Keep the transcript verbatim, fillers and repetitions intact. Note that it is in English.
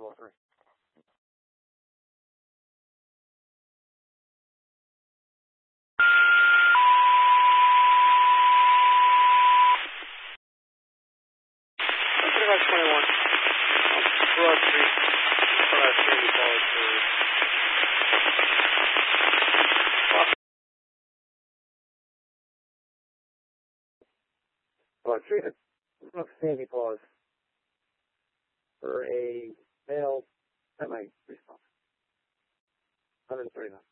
four three. twenty-five twenty-one. Broad Street. Broad Street, we call it for... Broad Street. Sandy Claus. For a male semi response. one thirty-nine.